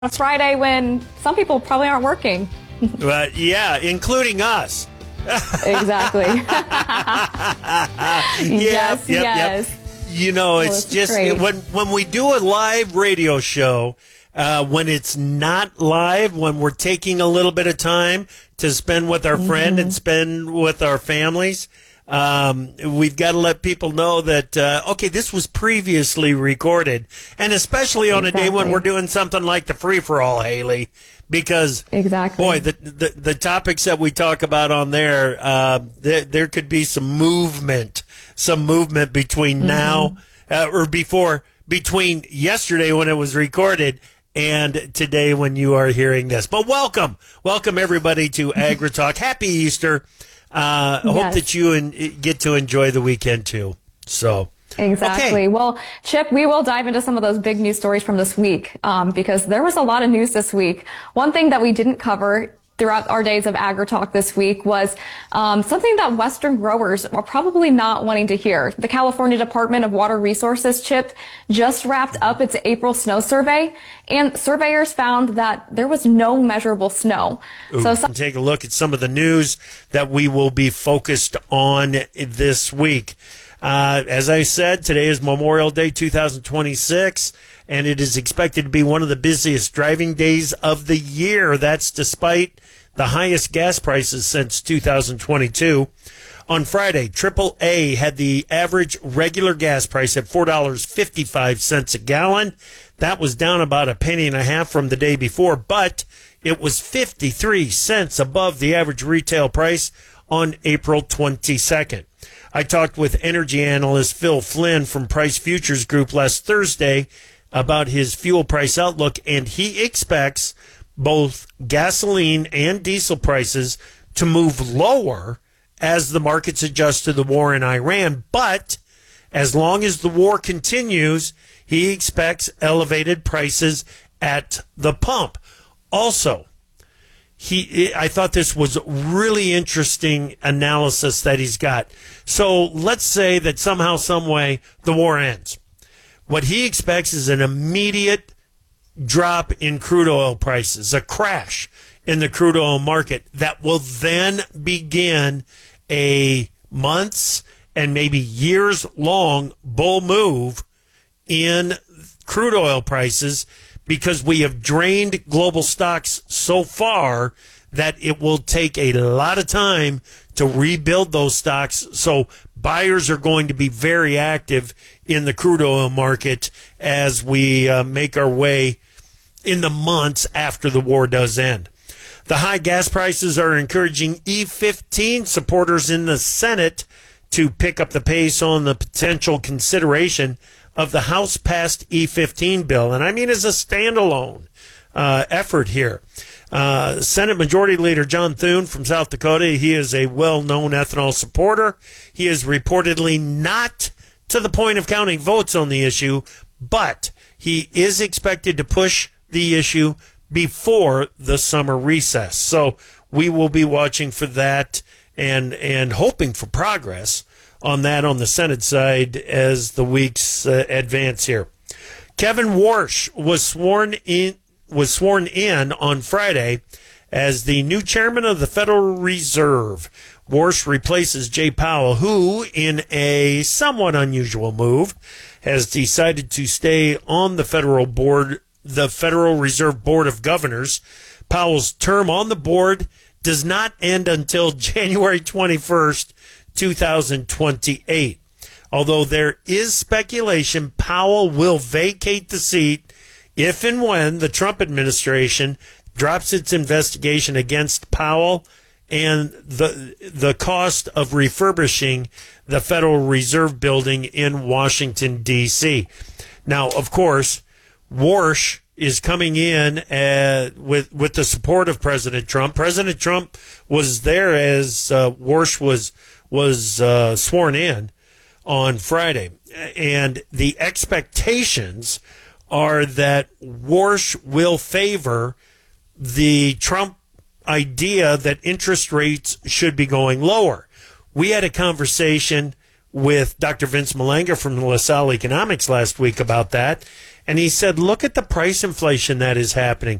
a Friday when some people probably aren't working. Yeah, including us. Exactly. Yes. You know, it's just great. when we do a live radio show, when it's not live, when we're taking a little bit of time to spend with our friend and spend with our families, we've got to let people know that, okay, this was previously recorded. And especially on a day when we're doing something like the free-for-all, Haley, because, boy, the topics that we talk about on there could be some movement between now or between yesterday when it was recorded and today when you are hearing this. But welcome everybody to Agri Talk. Happy Easter. Hope that you get to enjoy the weekend too. So. Exactly. Okay. Well, Chip, we will dive into some of those big news stories from this week, because there was a lot of news this week. One thing that we didn't cover throughout our days of Agri Talk this week was something that Western growers are probably not wanting to hear. The California Department of Water Resources, Chip, just wrapped up its April snow survey, and surveyors found that there was no measurable snow. Take a look at some of the news that we will be focused on this week. As I said, today is Memorial Day 2026, and it is expected to be one of the busiest driving days of the year. That's despite the highest gas prices since 2022. On Friday, AAA had the average regular gas price at $4.55 a gallon. That was down about a penny and a half from the day before, but it was 53 cents above the average retail price on April 22nd. I talked with energy analyst Phil Flynn from Price Futures Group last Thursday about his fuel price outlook, and he expects both gasoline and diesel prices to move lower as the markets adjust to the war in Iran. But as long as the war continues, he expects elevated prices at the pump. Also, I thought this was really interesting analysis that he's got. So let's say that somehow, some way, the war ends. What he expects is an immediate drop in crude oil prices, a crash in the crude oil market that will then begin a months and maybe years long bull move in crude oil prices, because we have drained global stocks so far that it will take a lot of time to rebuild those stocks. So buyers are going to be very active in the crude oil market as we make our way in the months after the war does end. The high gas prices are encouraging E15 supporters in the Senate to pick up the pace on the potential consideration of the House-passed E15 bill. And I mean as a standalone effort here. Senate Majority Leader John Thune from South Dakota, he is a well-known ethanol supporter. He is reportedly not to the point of counting votes on the issue, but he is expected to push the issue before the summer recess. So we will be watching for that and hoping for progress on that on the Senate side as the weeks advance here. Kevin Warsh was sworn in on Friday as the new chairman of the Federal Reserve. Warsh replaces Jay Powell, who, in a somewhat unusual move, has decided to stay on the Federal Reserve Board of Governors. Powell's term on the board does not end until January 21st, 2028. Although there is speculation Powell will vacate the seat if and when the Trump administration drops its investigation against Powell and the cost of refurbishing the Federal Reserve building in Washington, D.C. Now, of course, Warsh is coming in with the support of President Trump. President Trump was there as Warsh was sworn in on Friday. And the expectations are that Warsh will favor the Trump idea that interest rates should be going lower. We had a conversation with Dr. Vince Malanga from LaSalle Economics last week about that. And he said, look at the price inflation that is happening.